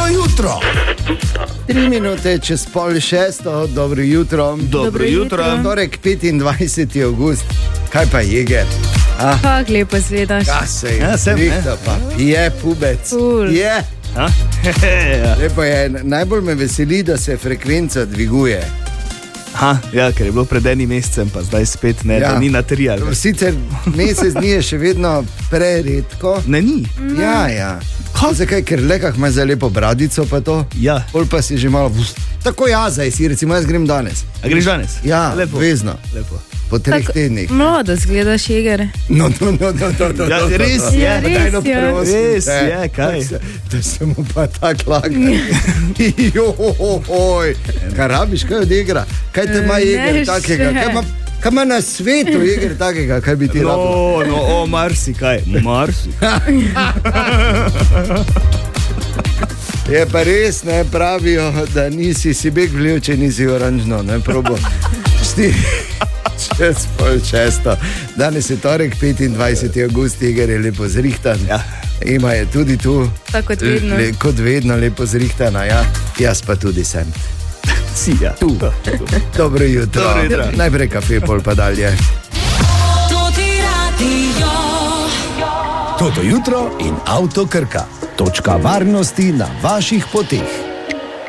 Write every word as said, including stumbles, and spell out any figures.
Dobro jutro. Tri minute čez pol šesto, dobro jutro. Dobro jutro. Torek, petindvajseti avgust. Kaj pa Jeger? Ah, Kako lepo zvedaš. kaj se Ja, je? sem, ne. Zvihta pa. Je pubec. Ful. Je. A? Ja. Lepo je. Najbolj me veseli, da se frekvenca dviguje. Aha, ja, ker je bilo pred enim mesecem, pa zdaj spet ne, Ja. da ni na tri ali kaj. Sicer mesec dni je še vedno preredko. Ne, ni. Ja, ja. Zakaj? Ker lekah ima zelo lepo bradico, pa to. Ja. Pol pa si že malo. Tako jazaj si, recimo jaz grem danes. A greš danes? Ja, lepo. vezno. Lepo. Po treh tednih. Mlado zgledaš, Jeger. No, no, no, no, no, no, Ja, no, no, res no. je. Ja, res Daj, no, je. prosim Res te. je, kaj? Da se- Da se mu pa tako laga. Joj, kaj rabiš, kaj odigra? Kaj te ima Ne Jeger takega? še. Kaj ima, kaj ima na svetu Jeger takega, kaj bi ti rabil? No, no, o, marsikaj. Marsikaj. Je pa res, ne pravijo, da nisi si beg vlil, če nisi oranžno, ne probo. Štiri, čez pol šesto. Danes je torek, petindvajseti avgust, Jeger je lepo zrihtan. Ja. Ima je tudi tu. Tako kot vedno. Le, kot vedno, lepo zrihtana, ja. Jaz pa tudi sem. Si, ja. Tu. Dobro jutro. Dobro jutro. Najprej kafe, pol pa dalje. Toto jutro in avto Krka. Točka varnosti na vaših poteh.